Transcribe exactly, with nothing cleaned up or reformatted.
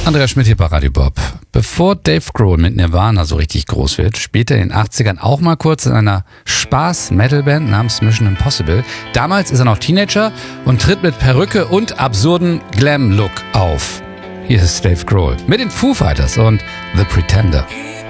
Andreas Schmidt hier bei Radio Bob. Bevor Dave Grohl mit Nirvana so richtig groß wird, spielt er in den achtzigern auch mal kurz in einer Spaß-Metal-Band namens Mission Impossible. Damals ist er noch Teenager und tritt mit Perücke und absurden Glam-Look auf. Hier ist Dave Grohl mit den Foo Fighters und The Pretender.